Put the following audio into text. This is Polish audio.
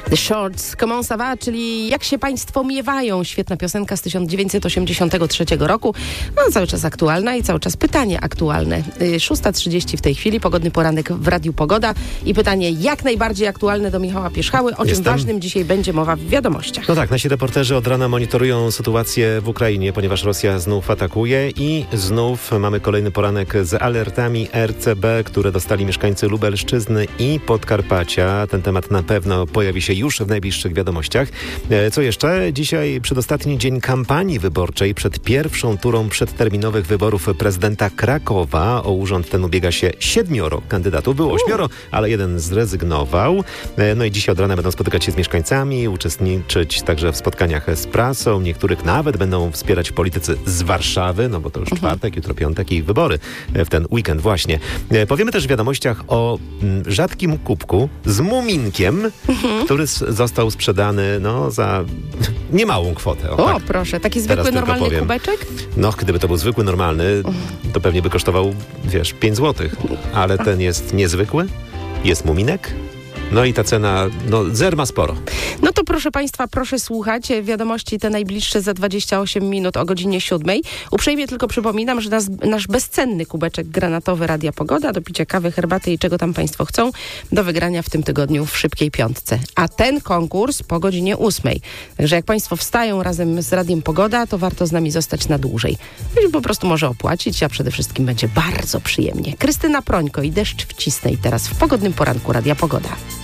The Shorts, Comment ça va, czyli Jak się państwo miewają. Świetna piosenka z 1983 roku. No, cały czas aktualna i cały czas pytanie aktualne. 6:30 w tej chwili, pogodny poranek w Radiu Pogoda i pytanie jak najbardziej aktualne do Michała Pierzchały, o czym ważnym dzisiaj będzie mowa w wiadomościach. No tak, nasi reporterzy od rana monitorują sytuację w Ukrainie, ponieważ Rosja znów atakuje i znów mamy kolejny poranek z alertami RCB, które dostali mieszkańcy Lubelszczyzny i Podkarpacia. Ten temat na pewno pojawi się już w najbliższych wiadomościach. Co jeszcze? Dzisiaj przedostatni dzień kampanii wyborczej przed pierwszą turą przedterminowych wyborów prezydenta Krakowa. O urząd ten ubiega się 7 kandydatów. Było 8, ale jeden zrezygnował. No i dzisiaj od rana będą spotykać się z mieszkańcami, uczestniczyć także w spotkaniach z prasą. Niektórych nawet będą wspierać politycy z Warszawy, no bo to już czwartek, jutro piątek i wybory w ten weekend właśnie. Powiemy też w wiadomościach o rzadkim kubku z muminkiem, który został sprzedany za niemałą kwotę. O, proszę, taki zwykły, normalny kubeczek? No, gdyby to był zwykły, normalny, to pewnie by kosztował, 5 zł. Ale ten jest niezwykły, jest muminek. No i ta cena, zer ma sporo. No to proszę Państwa, proszę słuchać. Wiadomości te najbliższe za 28 minut o godzinie 7. Uprzejmie tylko przypominam, że nasz bezcenny kubeczek granatowy Radia Pogoda do picia kawy, herbaty i czego tam Państwo chcą, do wygrania w tym tygodniu w Szybkiej Piątce. A ten konkurs po godzinie 8. Także jak Państwo wstają razem z Radiem Pogoda, to warto z nami zostać na dłużej. Po prostu może opłacić, a przede wszystkim będzie bardzo przyjemnie. Krystyna Prońko i Deszcz wcisnę i teraz w pogodnym poranku Radia Pogoda.